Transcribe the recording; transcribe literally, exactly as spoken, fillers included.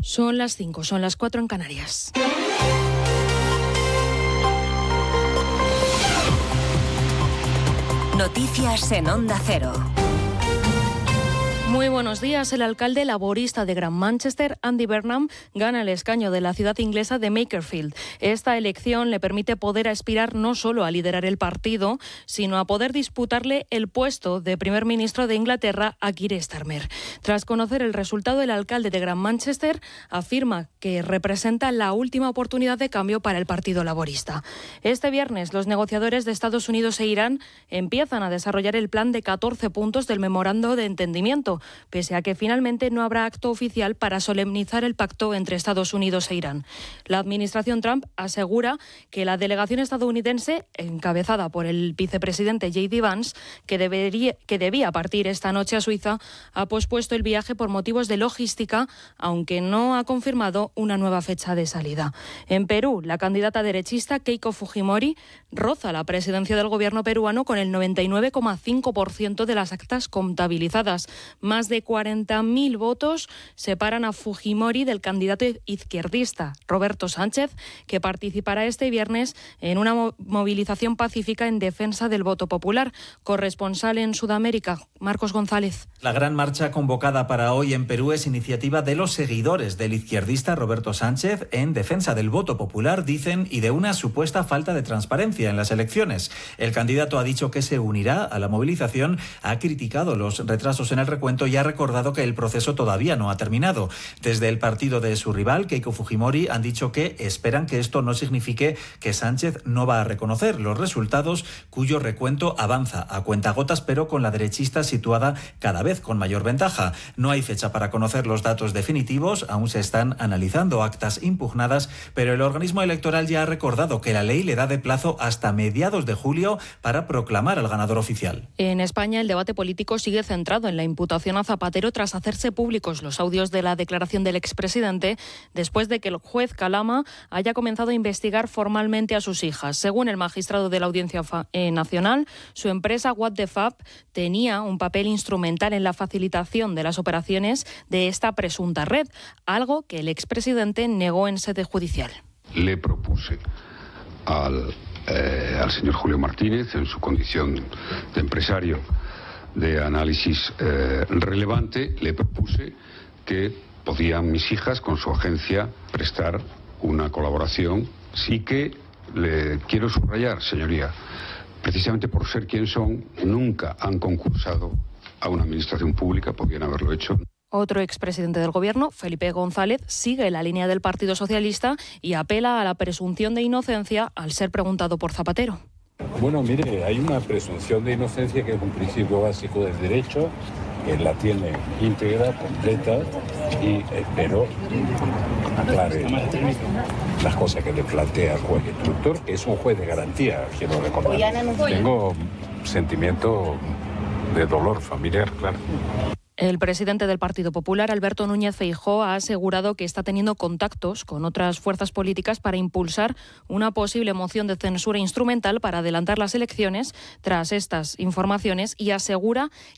Son las cinco, son las cuatro en Canarias. Noticias en Onda Cero. Muy buenos días. El alcalde laborista de Gran Manchester, Andy Burnham, gana el escaño de la ciudad inglesa de Makerfield. Esta elección le permite poder aspirar no solo a liderar el partido, sino a poder disputarle el puesto de primer ministro de Inglaterra a Keir Starmer. Tras conocer el resultado, el alcalde de Gran Manchester afirma que representa la última oportunidad de cambio para el partido laborista. Este viernes, los negociadores de Estados Unidos e Irán empiezan a desarrollar el plan de catorce puntos del memorando de entendimiento, pese a que finalmente no habrá acto oficial para solemnizar el pacto entre Estados Unidos e Irán. La administración Trump asegura que la delegación estadounidense, encabezada por el vicepresidente J D Vance, que, debería, que debía partir esta noche a Suiza, ha pospuesto el viaje por motivos de logística, aunque no ha confirmado una nueva fecha de salida. En Perú, la candidata derechista Keiko Fujimori roza la presidencia del gobierno peruano con el noventa y nueve coma cinco por ciento de las actas contabilizadas. Más de cuarenta mil votos separan a Fujimori del candidato izquierdista Roberto Sánchez, que participará este viernes en una movilización pacífica en defensa del voto popular. Corresponsal en Sudamérica, Marcos González. La gran marcha convocada para hoy en Perú es iniciativa de los seguidores del izquierdista Roberto Sánchez en defensa del voto popular, dicen, y de una supuesta falta de transparencia en las elecciones. El candidato ha dicho que se unirá a la movilización, ha criticado los retrasos en el recuento y ha recordado que el proceso todavía no ha terminado. Desde el partido de su rival, Keiko Fujimori, han dicho que esperan que esto no signifique que Sánchez no va a reconocer los resultados, cuyo recuento avanza a cuentagotas, pero con la derechista situada cada vez con mayor ventaja. No hay fecha para conocer los datos definitivos, aún se están analizando actas impugnadas, pero el organismo electoral ya ha recordado que la ley le da de plazo hasta mediados de julio para proclamar al ganador oficial. En España, el debate político sigue centrado en la imputación a Zapatero tras hacerse públicos los audios de la declaración del expresidente, después de que el juez Calama haya comenzado a investigar formalmente a sus hijas. Según el magistrado de la Audiencia Nacional, su empresa What the Fab tenía un papel instrumental en la facilitación de las operaciones de esta presunta red, algo que el expresidente negó en sede judicial. Le propuse al, eh, al señor Julio Martínez, en su condición de empresario de análisis eh, relevante, le propuse que podían mis hijas con su agencia prestar una colaboración. Sí que le quiero subrayar, señoría, precisamente por ser quien son, nunca han concursado a una administración pública, podían haberlo hecho. Otro expresidente del Gobierno, Felipe González, sigue la línea del Partido Socialista y apela a la presunción de inocencia al ser preguntado por Zapatero. Bueno, mire, hay una presunción de inocencia que es un principio básico del derecho, que la tiene íntegra, completa, y espero aclare las cosas que le plantea el juez instructor, que es un juez de garantía, quiero recordar. Tengo sentimiento de dolor familiar, claro. El presidente del Partido Popular, Alberto Núñez Feijóo, ha asegurado que está teniendo contactos con otras fuerzas políticas para impulsar una posible moción de censura instrumental para adelantar las elecciones tras estas informaciones, y asegura